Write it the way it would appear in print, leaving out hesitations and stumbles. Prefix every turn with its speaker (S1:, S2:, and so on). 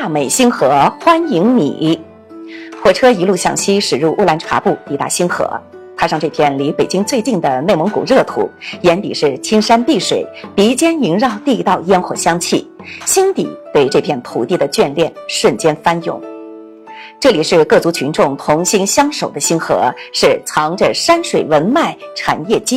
S1: 大美星河，欢迎你。火车一路向西驶入乌兰察布，抵达星河。踏上这片离北京最近的内蒙古热土，眼底是青山碧水，鼻尖萦绕地道烟火香气，心底对这片土地的眷恋瞬间翻涌。这里是各族群众同心相守的星河，是藏着山水文脉、产业基